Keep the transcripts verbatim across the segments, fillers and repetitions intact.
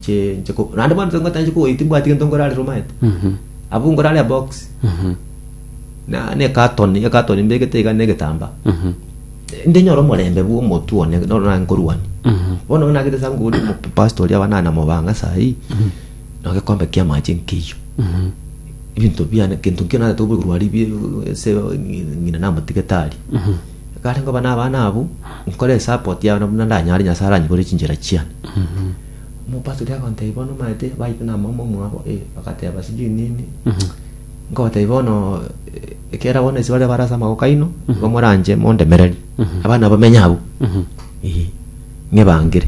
che che ko randa man ngata ko itimba tiken tongorale romaet mhm abu ngorale box mhm na ne carton ne carton mbeke te ka ne getamba mhm inde nyoro molembe bu motu one no na ngoruani mhm bono na kete sangu mo pastor ya banana mo banga sai mhm no ke kombe kia maji nkiyo mhm ibintu bya ne kintu kina to bu ruari bi se ngina na matiketali mhm kare ngo bana bana abu nkole support ya na ndanya nya sara nyikore chinjira chiana mhm mo pastor ya konte ibono maite bai na mama mo abo e akate abasiji nini mhm ngo te ibono ekera bone sibale barasa makokaino ngo moranje monde mereli abana bamenyabu mhm eh ngebangire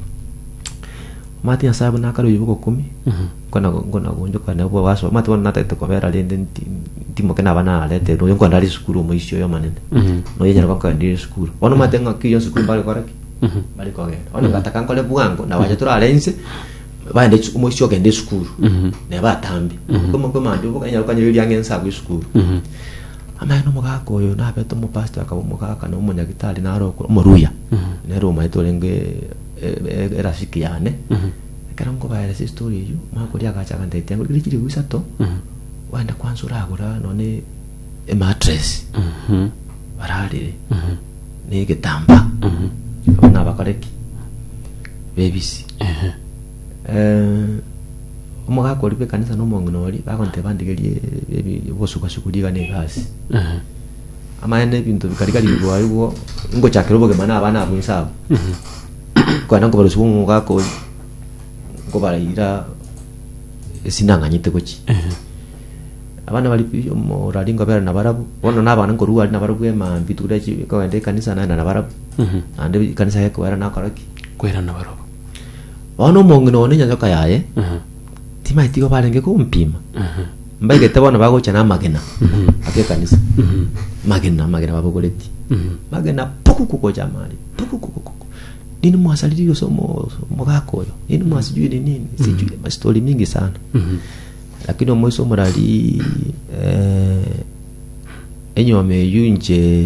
mati asabu nakalo yuko kumi mhm kona ngona gonjo kana bo waso mati wona tete ko vera lende timo kana bana lete no yonko ndali skuru mo isyo yo manene mhm no yenya ko kandi skuru ono mati ngaki yo skuru bali koraki mhm bali ko ge ono gata kankole buango na waje tura lense bande mo isyo kende skuru mhm ne batambi komo komo andi bo kanya kanya yuli angensa ku skuru mhm ama no mugako yo na beto mo pastor akabo mugaka no munya gitali na roko mo ruya mhm ne roma itolenge erafiki yane mhm karango baere se story yo makuri agacha kanda itengo kiri gusato mhm wanda kwansura agura none e mattress mhm barali mhm ne getamba mhm abana bakareki babies eh eh umugako lipe kanisa no mongo nori bakonte bandigerie bebi bosuka shukuliga ne gasi eh amane bintu bikarikari bwo ayo ngo chakiro boge mana abana abo insabo mhm kwana ngo barusu umugako ko barayira sinanganyite goki abana bali mo ralinga bera nabarabu wono nabana ngo ruwa nabarabu ema bitura ki ko ende kanisa na nabarabu ande kanisa yako era nakaraki kwera nabarabu wono mongo ne nyanzo kayaye tima itiko balenge ko mpima mbage tabona bago chana magena ake kanisa magena magena babogoleti magena puku kuko jamali puku kuko nini mwasaliri yo somo mugako yo nini mwasijui ni nini sijui mm -hmm. mastori mingi sana mm -hmm. lakini mweso morali eh enyo ameyunje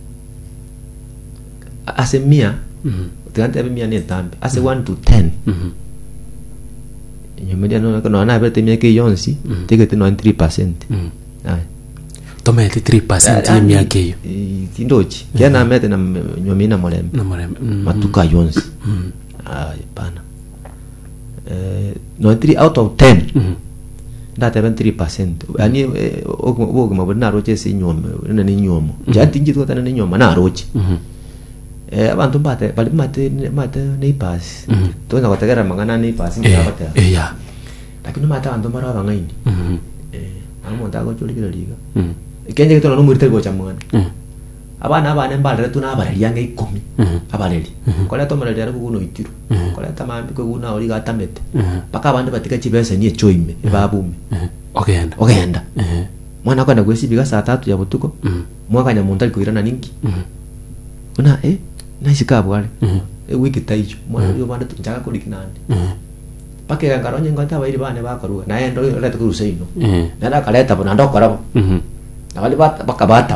asemia mhm tante abemia ni tambe ase one to ten mhm enyo media no no na bete mi ke yonsi tegete ninety-three percent mhm ai tome three percent ya miake yo tindochi kiana mete na nyomina molembe na molembe matuka yonsi ai pana eh ninety-three out of ten ndate three percent ani ogo mabona roche si nyoma na ni nyomo jati njito tana ni nyoma na roche eh abantu bate bali mate mate nei pass to na kotegera mangana nei pass ngabata eh ya lakini mata abantu mara bangaini eh amo ndago cholikira liga kenje kito no murite gocha mwana abana abana mbale tuna abareli yange ikumi abareli kola to mara yari kuno itiro kola tamambi ko kuna oli gatamete paka abandi batika chibese ni echoime babume ogenda ogenda mwana kwenda kwesibiga saa tatu ya butuko mwaka nya muntu alikuira na ninki una eh naishika bwale e wiki taicho mwana yo banda tunjaka kulikinande pake gangaronye ngota bairi bane bakaruga na endo leta kuruseino na na kaleta bona ndokora abali bat bakabata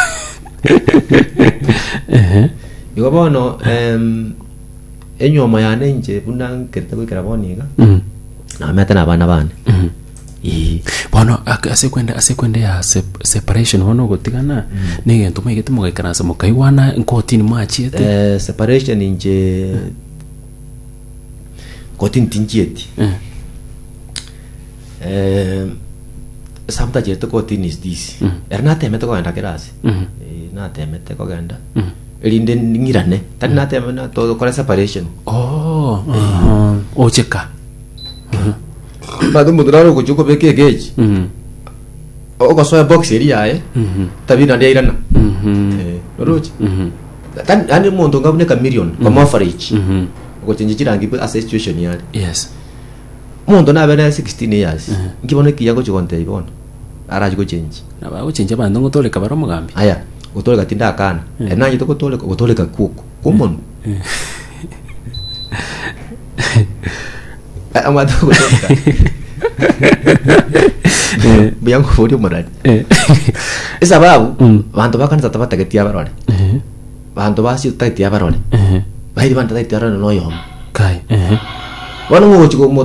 eh yo bono em enyoma yane nje bunankerete kwikira boniga na meta na bana bane eh bono ase kwenda ase kwenda ya separation bono gotigana nige ntuma igete mugekana se mukaiwana nkotini machiete eh separation nje kotini tinjieti eh samta jeto kotini is this erna temete ko enda kirasi eh na temete ko ganda elinde ngirane tani na temena to ko separation oh o cheka bado mudraro ko juko beke geji mhm o ko so box area eh mhm tabina ndia irana mhm eh roche mhm tan ani muntu ngabune ka million kwa average mhm ko chenje chirangi a situation yali yes muntu na bena sixteen years ngibone kiyango chikonte ibona araje ko change na ba ko change bando ngotoleka baro mugambi aya utoleka tinda kana enanye to kutoleka utoleka kuko common amado kutoleka eh biyango fodi morali eh sababu bantu bakanza tabata ketia barole eh bantu basi utatia barole eh baidi bantu utatia barole no yo kai eh wano ngo chiko